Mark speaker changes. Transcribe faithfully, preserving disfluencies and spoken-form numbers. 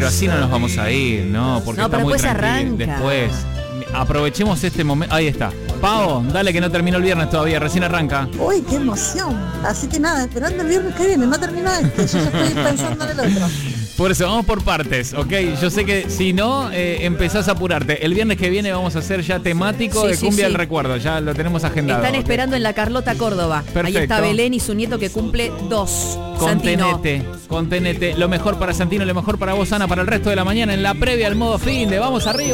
Speaker 1: Pero así no nos vamos a ir, ¿no? Porque
Speaker 2: No,
Speaker 1: está
Speaker 2: pero
Speaker 1: muy
Speaker 2: después
Speaker 1: tranquilo.
Speaker 2: arranca.
Speaker 1: Después. Aprovechemos este momento. Ahí está. Pau, dale que no terminó el viernes todavía, recién arranca.
Speaker 3: Uy, qué emoción. Así que nada, esperando el viernes que viene, no termina este. Yo ya estoy pensando en el otro.
Speaker 1: Por eso, vamos por partes, ¿ok? Yo sé que si no, eh, empezás a apurarte. El viernes que viene vamos a hacer ya temático
Speaker 2: Sí,
Speaker 1: de
Speaker 2: sí,
Speaker 1: Cumbia
Speaker 2: sí.
Speaker 1: del Recuerdo. Ya lo tenemos agendado.
Speaker 2: Están
Speaker 1: ¿ok?
Speaker 2: esperando en la Carlota Córdoba. Ahí
Speaker 1: Perfecto.
Speaker 2: está Belén y su nieto que cumple dos. Santino.
Speaker 1: Contenete, contenete. Lo mejor para Santino, lo mejor para vos, Ana, para el resto de la mañana en la previa al modo fin de Vamos Arriba.